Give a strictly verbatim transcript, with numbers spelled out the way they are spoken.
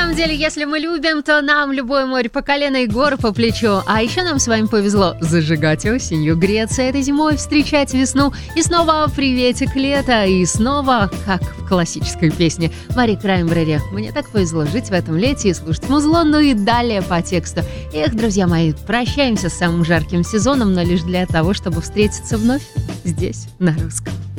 самом деле, если мы любим, то нам любое море по колено и горы по плечу. А еще нам с вами повезло зажигать осенью, греться этой зимой, встречать весну. И снова приветик лета. И снова, как в классической песне Мари Краймбрери, мне так повезло жить в этом лете и слушать музло. Ну и далее по тексту. Эх, друзья мои, прощаемся с самым жарким сезоном, но лишь для того, чтобы встретиться вновь здесь, на русском.